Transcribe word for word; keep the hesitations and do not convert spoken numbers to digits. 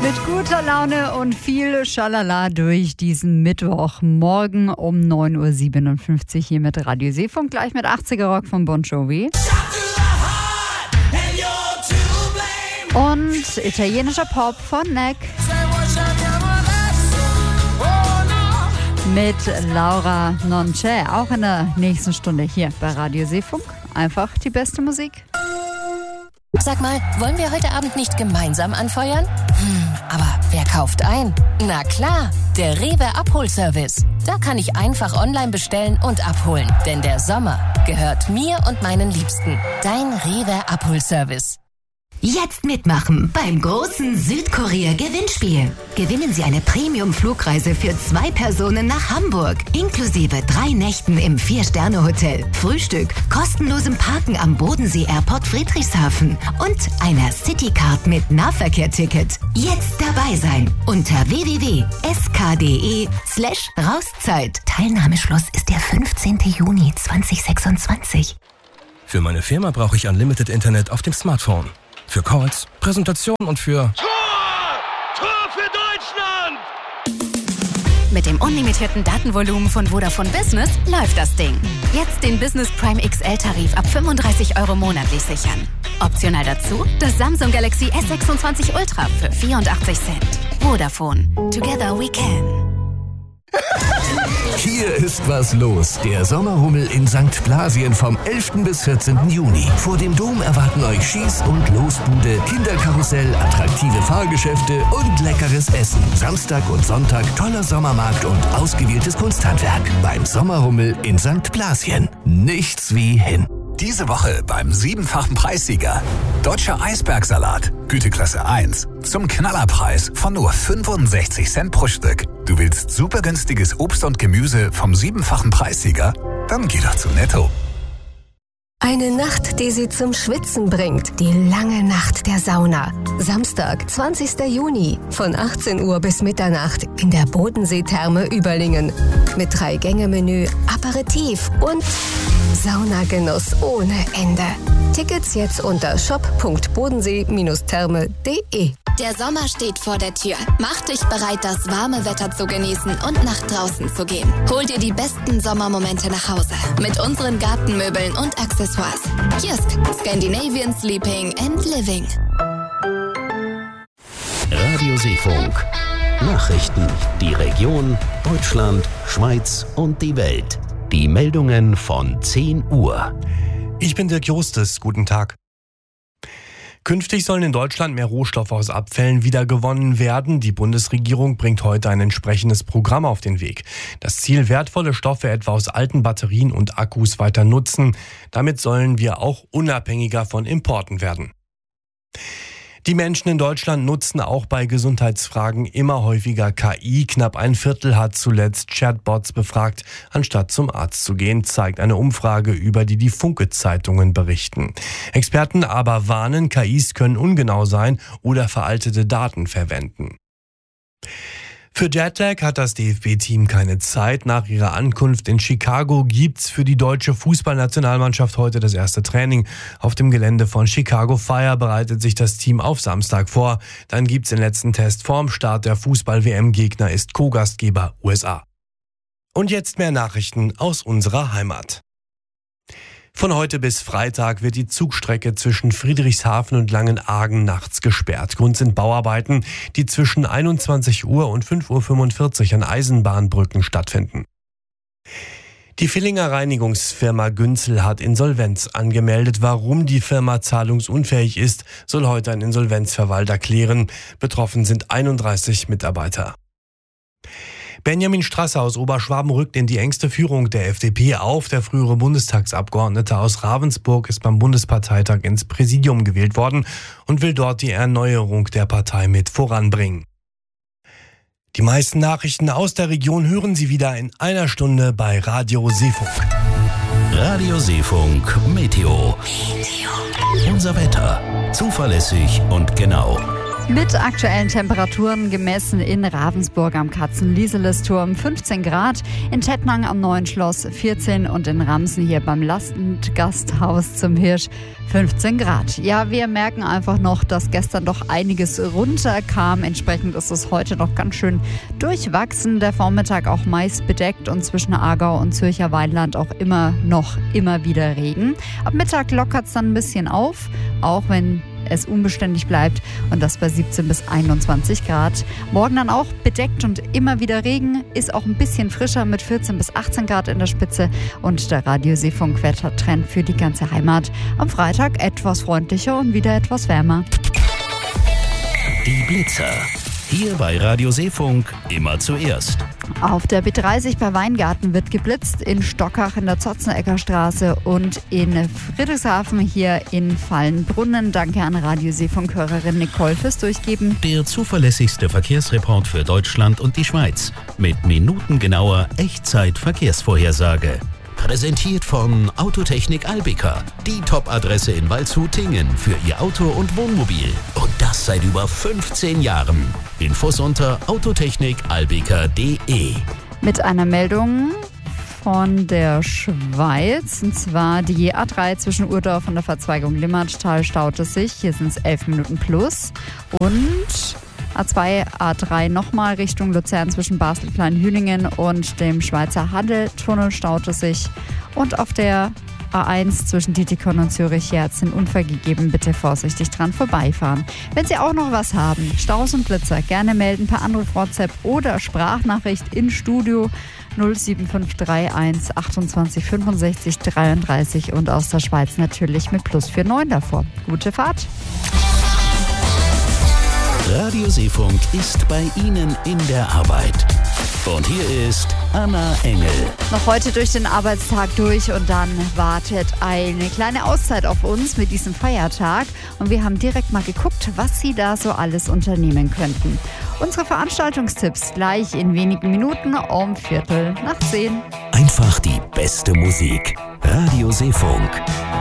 Mit guter Laune und viel Schalala durch diesen Mittwochmorgen um neun Uhr siebenundfünfzig hier mit Radio Seefunk, gleich mit achtziger Rock von Bon Jovi. Und italienischer Pop von Neck. Mit Laura Non C'è, auch in der nächsten Stunde hier bei Radio Seefunk. Einfach die beste Musik. Sag mal, wollen wir heute Abend nicht gemeinsam anfeuern? Hm, aber wer kauft ein? Na klar, der Rewe Abholservice. Da kann ich einfach online bestellen und abholen. Denn der Sommer gehört mir und meinen Liebsten. Dein Rewe Abholservice. Jetzt mitmachen beim großen Südkorea-Gewinnspiel. Gewinnen Sie eine Premium-Flugreise für zwei Personen nach Hamburg, inklusive drei Nächten im Vier-Sterne-Hotel, Frühstück, kostenlosem Parken am Bodensee-Airport Friedrichshafen und einer Citycard mit Nahverkehrticket. Jetzt dabei sein unter w w w punkt s k punkt d e slash Rauszeit. Teilnahmeschluss ist der fünfzehnten Juni zweitausendsechsundzwanzig. Für meine Firma brauche ich Unlimited Internet auf dem Smartphone. Für Calls, Präsentationen und für... Tor! Tor für Deutschland! Mit dem unlimitierten Datenvolumen von Vodafone Business läuft das Ding. Jetzt den Business Prime X L-Tarif ab fünfunddreißig Euro monatlich sichern. Optional dazu das Samsung Galaxy S sechsundzwanzig Ultra für vierundachtzig Cent. Vodafone. Together we can. Hier ist was los. Der Sommerhummel in Sankt Blasien vom elften bis vierzehnten Juni. Vor dem Dom erwarten euch Schieß- und Losbude, Kinderkarussell, attraktive Fahrgeschäfte und leckeres Essen. Samstag und Sonntag toller Sommermarkt und ausgewähltes Kunsthandwerk. Beim Sommerhummel in Sankt Blasien. Nichts wie hin. Diese Woche beim siebenfachen Preissieger. Deutscher Eisbergsalat, Güteklasse eins. Zum Knallerpreis von nur fünfundsechzig Cent pro Stück. Du willst super günstiges Obst und Gemüse vom siebenfachen Preissieger? Dann geh doch zu Netto. Eine Nacht, die Sie zum Schwitzen bringt. Die lange Nacht der Sauna. Samstag, zwanzigsten Juni von achtzehn Uhr bis Mitternacht in der Bodensee-Therme Überlingen. Mit Drei-Gänge-Menü, Aperitif und Saunagenuss ohne Ende. Tickets jetzt unter shop punkt bodensee therme punkt d e. Der Sommer steht vor der Tür. Mach dich bereit, das warme Wetter zu genießen und nach draußen zu gehen. Hol dir die besten Sommermomente nach Hause mit unseren Gartenmöbeln und Accessoires. Jysk, Scandinavian Sleeping and Living. Radio Seefunk. Nachrichten. Die Region, Deutschland, Schweiz und die Welt. Die Meldungen von zehn Uhr. Ich bin Dirk Jostes. Guten Tag. Künftig sollen in Deutschland mehr Rohstoffe aus Abfällen wiedergewonnen werden. Die Bundesregierung bringt heute ein entsprechendes Programm auf den Weg. Das Ziel, wertvolle Stoffe etwa aus alten Batterien und Akkus weiter nutzen. Damit sollen wir auch unabhängiger von Importen werden. Die Menschen in Deutschland nutzen auch bei Gesundheitsfragen immer häufiger K I. Knapp ein Viertel hat zuletzt Chatbots befragt, anstatt zum Arzt zu gehen, zeigt eine Umfrage, über die die Funke-Zeitungen berichten. Experten aber warnen, K Is können ungenau sein oder veraltete Daten verwenden. Für Jetlag hat das D F B-Team keine Zeit. Nach ihrer Ankunft in Chicago gibt's für die deutsche Fußballnationalmannschaft heute das erste Training. Auf dem Gelände von Chicago Fire bereitet sich das Team auf Samstag vor. Dann gibt's den letzten Test vorm Start der Fußball-W M. Gegner ist Co-Gastgeber U S A. Und jetzt mehr Nachrichten aus unserer Heimat. Von heute bis Freitag wird die Zugstrecke zwischen Friedrichshafen und Langenargen nachts gesperrt. Grund sind Bauarbeiten, die zwischen einundzwanzig Uhr und fünf Uhr fünfundvierzig an Eisenbahnbrücken stattfinden. Die Villinger Reinigungsfirma Günzel hat Insolvenz angemeldet. Warum die Firma zahlungsunfähig ist, soll heute ein Insolvenzverwalter klären. Betroffen sind einunddreißig Mitarbeiter. Benjamin Strasser aus Oberschwaben rückt in die engste Führung der F D P auf. Der frühere Bundestagsabgeordnete aus Ravensburg ist beim Bundesparteitag ins Präsidium gewählt worden und will dort die Erneuerung der Partei mit voranbringen. Die meisten Nachrichten aus der Region hören Sie wieder in einer Stunde bei Radio Seefunk. Radio Seefunk Meteo. Meteo. Unser Wetter. Zuverlässig und genau. Mit aktuellen Temperaturen gemessen in Ravensburg am Katzenlieseles-Turm fünfzehn Grad, in Tettnang am Neuen Schloss vierzehn und in Ramsen hier beim Landgasthaus zum Hirsch fünfzehn Grad. Ja, wir merken einfach noch, dass gestern doch einiges runterkam. Entsprechend ist es heute noch ganz schön durchwachsen. Der Vormittag auch meist bedeckt und zwischen Aargau und Zürcher Weinland auch immer noch immer wieder Regen. Ab Mittag lockert es dann ein bisschen auf, auch wenn es unbeständig bleibt und das bei siebzehn bis einundzwanzig Grad. Morgen dann auch bedeckt und immer wieder Regen, ist auch ein bisschen frischer mit vierzehn bis achtzehn Grad in der Spitze und der Radioseefunk-Wettertrend für die ganze Heimat. Am Freitag etwas freundlicher und wieder etwas wärmer. Die Blitzer. Hier bei Radio Seefunk immer zuerst. Auf der B dreißig bei Weingarten wird geblitzt, in Stockach in der Zotzenecker Straße und in Friedrichshafen hier in Fallenbrunnen. Danke an Radio Seefunk-Hörerin Nicole fürs Durchgeben. Der zuverlässigste Verkehrsreport für Deutschland und die Schweiz mit minutengenauer Echtzeit-Verkehrsvorhersage. Präsentiert von Autotechnik Albica, die Top-Adresse in Waldshut-Tingen für Ihr Auto und Wohnmobil. Und das seit über fünfzehn Jahren. Infos unter autotechnik albica punkt de. Mit einer Meldung von der Schweiz, und zwar die A drei zwischen Urdorf und der Verzweigung Limmattal staute sich. Hier sind es elf Minuten plus. Und A zwei, A drei nochmal Richtung Luzern zwischen Basel-Kleinhüningen und dem Schweizer Handeltunnel staute sich. Und auf der A eins zwischen Dietikon und Zürich, hier hat es einen Unfall gegeben. Bitte vorsichtig dran vorbeifahren. Wenn Sie auch noch was haben, Staus und Blitzer, gerne melden per Anruf, WhatsApp oder Sprachnachricht in Studio null sieben fünf drei eins achtundzwanzig fünfundsechzig dreiunddreißig und aus der Schweiz natürlich mit plus neunundvierzig davor. Gute Fahrt! Radio Seefunk ist bei Ihnen in der Arbeit. Und hier ist Anna Engel. Noch heute durch den Arbeitstag durch und dann wartet eine kleine Auszeit auf uns mit diesem Feiertag. Und wir haben direkt mal geguckt, was Sie da so alles unternehmen könnten. Unsere Veranstaltungstipps gleich in wenigen Minuten um Viertel nach zehn. Einfach die beste Musik. Radio Seefunk.